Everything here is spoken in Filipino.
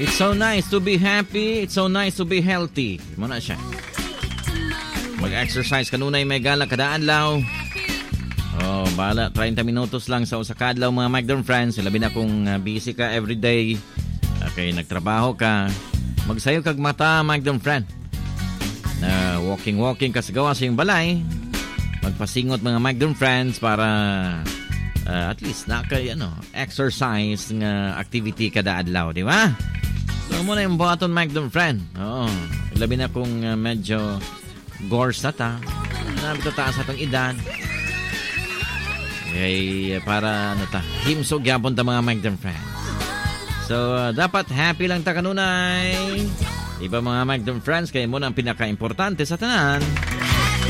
It's so nice to be happy. It's so nice to be healthy. Muna siya. Mag-exercise kanunay may gala kada adlaw. Oh, bala 30 minutos lang sa usa ka adlaw mga Magdon friends. Labi na kung busy ka everyday. Okay, nagtrabaho ka. Magsayo kag mata Magdon friend. Na walking ka sa gawa sa iyong balay. Magpasingot mga Magdon friends para at least exercise nga activity kada adlaw, di ba? So muna yung buhaton Magdon friend. Oo. Labi na kung medyo gores na ta. Nabitataas atong edad. Okay, para himsog yapon ta mga Magdon friend. So dapat happy lang ta kanunay. Iba mga Magdon friends, kaya muna ang pinaka-importante sa tanan.